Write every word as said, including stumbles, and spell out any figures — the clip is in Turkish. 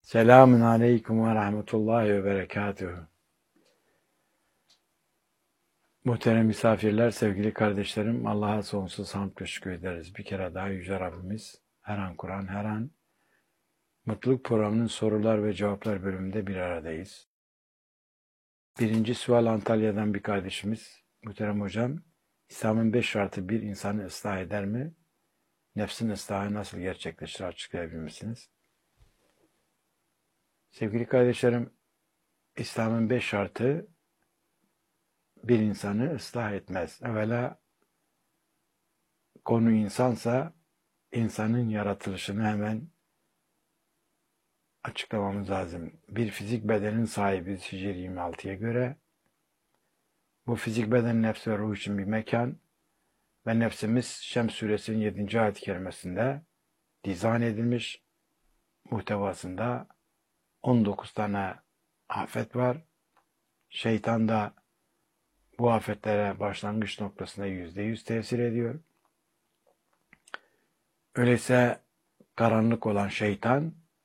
Selamun aleyküm ve rahmetullahi ve berekatuhu. Muhterem misafirler, sevgili kardeşlerim, Allah'a sonsuz hamd ve şükür ederiz. Bir kere daha Yüce Rabbimiz her an Kur'an, her an Mutluluk Programı'nın sorular ve cevaplar bölümünde bir aradayız. Birinci sual Antalya'dan bir kardeşimiz. Muhterem hocam, İslam'ın beş şartı bir insanı ıslah eder mi? Nefsin ıslahı nasıl gerçekleşir, açıklayabilir misiniz? Sevgili kardeşlerim, İslam'ın beş şartı bir insanı ıslah etmez. Evvela konu insansa insanın yaratılışını hemen açıklamamız lazım. Bir fizik bedenin sahibi Hicr yirmi altıya göre bu fizik beden nefs ve ruh için bir mekan ve nefsimiz Şems suresinin yedinci ayet-i kerimesinde dizayn edilmiş. Muhtevasında on dokuz tane afet var. Şeytan da bu afetlere başlangıç noktasında yüzde yüz tesir ediyor. Öyleyse karanlık olan şeytan